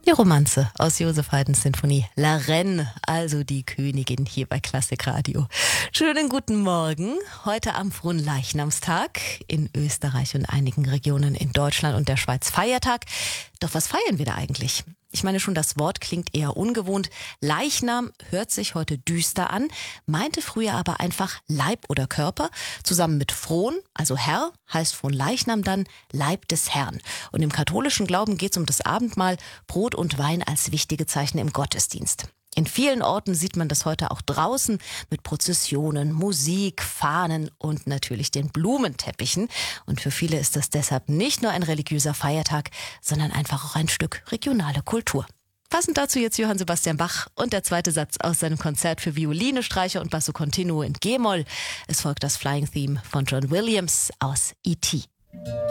Die Romanze aus Joseph Haydns Sinfonie La Reine, also die Königin hier bei Klassikradio. Schönen guten Morgen. Heute am Fronleichnamstag in Österreich und einigen Regionen in Deutschland und der Schweiz Feiertag. Doch was feiern wir da eigentlich? Ich meine schon, das Wort klingt eher ungewohnt. Leichnam hört sich heute düster an, meinte früher aber einfach Leib oder Körper. Zusammen mit Fron, also Herr, heißt Fronleichnam dann Leib des Herrn. Und im katholischen Glauben geht es um das Abendmahl, Brot und Wein als wichtige Zeichen im Gottesdienst. In vielen Orten sieht man das heute auch draußen mit Prozessionen, Musik, Fahnen und natürlich den Blumenteppichen. Und für viele ist das deshalb nicht nur ein religiöser Feiertag, sondern einfach auch ein Stück regionale Kultur. Passend dazu jetzt Johann Sebastian Bach und der zweite Satz aus seinem Konzert für Violine, Streicher und Basso Continuo in G-Moll. Es folgt das Flying Theme von John Williams aus E.T.